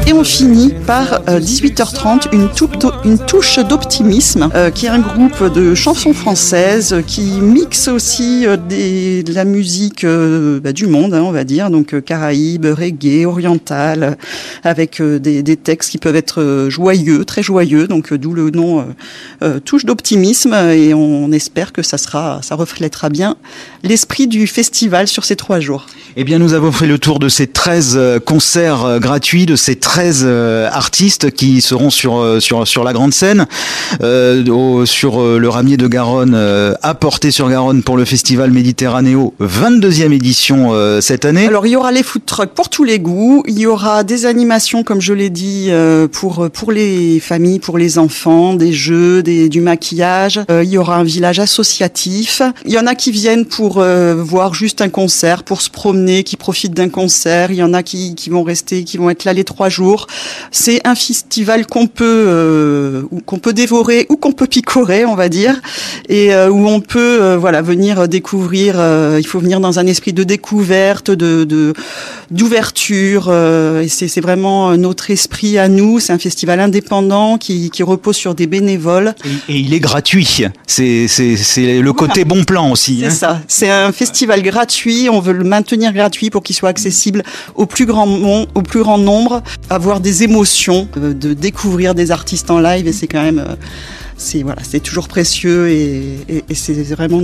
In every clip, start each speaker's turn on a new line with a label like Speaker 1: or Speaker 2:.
Speaker 1: Et on finit par 18h30, une touche d'optimisme, qui est un groupe de chansons françaises qui mixe aussi de la musique du monde, on va dire, donc Caraïbes, reggae, oriental, avec des textes qui peuvent être joyeux, très joyeux, donc d'où le nom touche d'optimisme, et on espère que ça reflètera bien l'esprit du festival sur ces 3 jours.
Speaker 2: Eh bien, nous avons fait le tour de ces 13 concerts gratuits, de ces 13 artistes qui seront sur la grande scène, sur le Ramier de Garonne, à Portée-sur-Garonne pour le festival Méditerranéo, 22e édition cette année.
Speaker 1: Alors, il y aura les food trucks pour tous les goûts, il y aura des animations, comme je l'ai dit, pour les familles, pour les enfants, des jeux, du maquillage, il y aura un village associatif, il y en a qui viennent pour voir juste un concert, pour se promener, qui profitent d'un concert, il y en a qui vont rester, qui vont être là les 3 jours. C'est un festival qu'on peut dévorer ou qu'on peut picorer, on va dire, et où on peut venir découvrir. Il faut venir dans un esprit de découverte, d'ouverture, et c'est vraiment notre esprit à nous. C'est un festival indépendant qui repose sur des bénévoles.
Speaker 2: Et il est gratuit. C'est le côté bon plan aussi.
Speaker 1: C'est ça. C'est un festival gratuit. On veut le maintenir gratuit pour qu'il soit accessible au plus grand nombre, avoir des émotions, de découvrir des artistes en live, et c'est quand même c'est toujours précieux, et c'est vraiment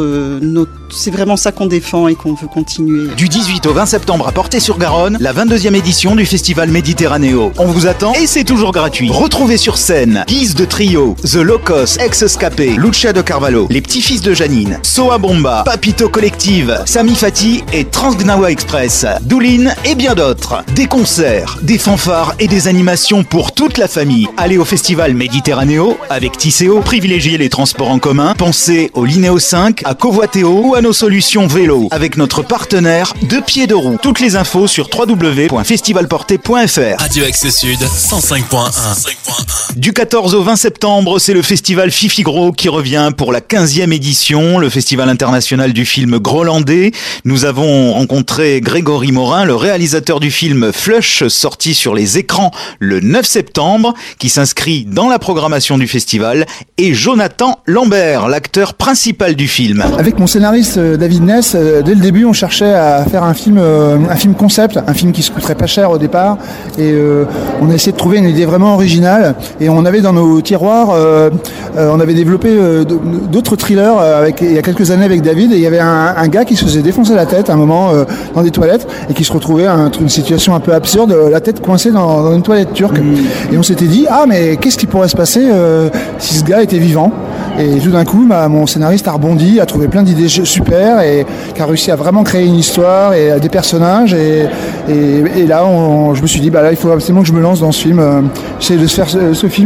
Speaker 1: c'est vraiment ça qu'on défend et qu'on veut continuer.
Speaker 2: Du 18 au 20 septembre à Portée-sur-Garonne, la 22e édition du festival Méditerranéo. On vous attend et c'est toujours gratuit. Retrouvez sur scène Guise de Trio, The Locos, Ex-Escapé, Lucia de Carvalho, Les Petits-Fils de Janine, Soa Bomba, Papito Collective, Sami Fati et Transgnawa Express, Doulin et bien d'autres. Des concerts, des fanfares et des animations pour toute la famille. Allez au festival Méditerranéo avec Tisséo, privilégiez les transports en commun, pensez au Linéo 5, à Covoitéo ou à nos solutions vélo avec notre partenaire Deux Pieds de Roue. Toutes les infos sur www.festivalporté.fr.
Speaker 3: Radio Axe Sud 105.1.
Speaker 2: Du 14 au 20 septembre, c'est le festival Fifi Gros qui revient pour la 15e édition, le festival international du film grolandais. Nous avons rencontré Grégory Morin, le réalisateur du film Flush, sorti sur les écrans le 9 septembre, qui s'inscrit dans la programmation du festival, et Jonathan Lambert, l'acteur principal du film.
Speaker 4: Avec mon scénariste David Ness, dès le début, on cherchait à faire un film concept, un film qui se coûterait pas cher au départ, et on a essayé de trouver une idée vraiment originale, et on avait dans nos tiroirs, on avait développé d'autres thrillers il y a quelques années avec David, et il y avait un gars qui se faisait défoncer la tête à un moment dans des toilettes, et qui se retrouvait une situation un peu absurde, la tête coincée dans une toilette turque. Et on s'était dit, mais qu'est-ce qui pourrait se passer si ce gars était vivant? Et tout d'un coup, mon scénariste a rebondi, a trouvé plein d'idées super, et qui a réussi à vraiment créer une histoire et des personnages. Et là, je me suis dit, là, il faut absolument que je me lance dans ce film. J'essaie de faire ce film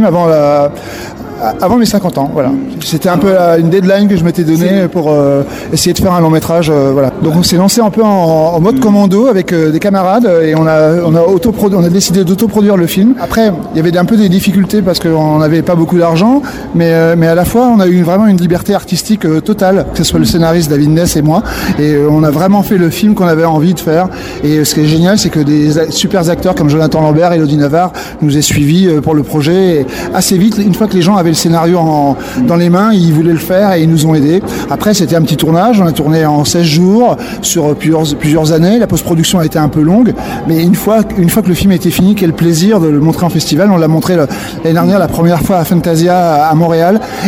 Speaker 4: avant mes 50 ans, voilà. C'était un peu une deadline que je m'étais donnée pour essayer de faire un long métrage, voilà. Donc on s'est lancé un peu en mode commando avec des camarades, et on a décidé d'autoproduire le film. Après, il y avait un peu des difficultés parce qu'on n'avait pas beaucoup d'argent, mais à la fois on a eu vraiment une liberté artistique totale, que ce soit le scénariste David Ness et moi, et on a vraiment fait le film qu'on avait envie de faire. Et ce qui est génial, c'est que des super acteurs comme Jonathan Lambert et Elodie Navarre nous aient suivis pour le projet, et assez vite, une fois que les gens avaient le scénario dans les mains, ils voulaient le faire et ils nous ont aidés. Après, c'était un petit tournage, on a tourné en 16 jours sur plusieurs années. La post-production a été un peu longue, mais une fois que le film était fini, quel plaisir de le montrer en festival. On l'a montré l'année dernière, la première fois à Fantasia à Montréal,